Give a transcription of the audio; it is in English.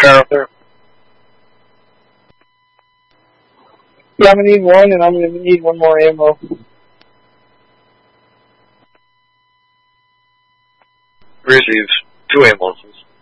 Arthur. Yeah, I'm going to need one, and I'm going to need one more ammo. Receives 2 ambulances.